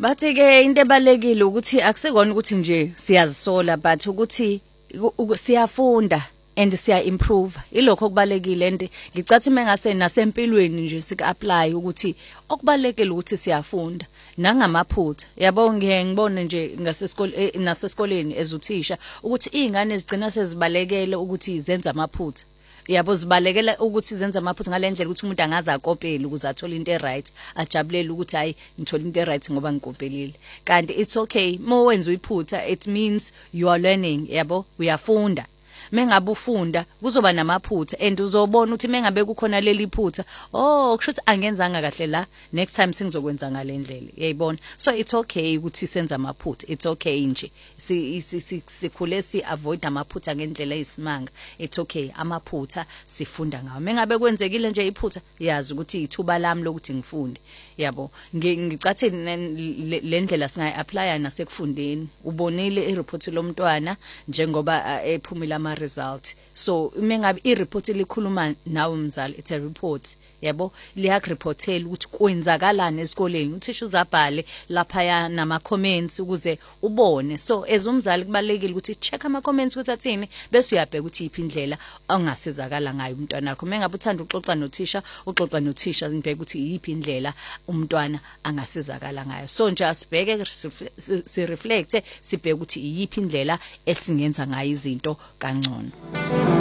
Bathi ke into ebalekile ukuthi akusekona ukuthi nje siyazisola but ukuthi siyafunda and siya improve ilokho okubalekile and ngicathi mengase nasempilweni nje sika apply ukuthi okubalekile ukuthi siyafunda nangamaphutha yabo ngibone nje ngasesikole nasesikoleni ezuthisha ukuthi izingane zigcina sezibalekele ukuthi zenze amaphutha yabo zibalekela ukuthi zenze amaphutha ngalendlela ukuthi umuntu angaza akopela ukuze athole into eright ajabulele ukuthi hayi ngithola into eright ngoba ngikopelile kanti it's okay wenza uyiphutha it means you are learning yabo uyafunda mengabe ufunda kuzoba namaphutha and uzobona ukuthi mengabe kukhona leli phutha kusho ukuthi angenzanga kahle la next time singizokwenza ngalendlela uyayibona so it's okay ukuthi senze amaphutha it's okay nje sikhule si avoid amaphutha ngendlela eyisimanga it's okay amaphutha sifunda ngawo mengabe kwenzekile nje iphutha yazi ukuthi ithuba lami lokuthi ngifunde yabo ngicathi lendlela singayi apply nasekufundeni ubonile ireport lomntwana njengoba ephumile result so mengabe ireport likhuluma nawe mzali it's a report yabo liyakureportela ukuthi kwenzakalani esikoleni uthisha uzabhale lapha nama comments ukuze ubone so ezumzali kubalekile ukuthi check ama comments ukuthi athini bese uyabheka ukuthi iphi indlela ongasizakala ngayo umntwana wakho mengabe uthanda uxoxa nothisha ngibheka ukuthi iyiphi indlela umntwana angasizakala ngayo so nje asibheke si reflect sibheke ukuthi iyiphi indlela esingenza ngayo izinto kangcono.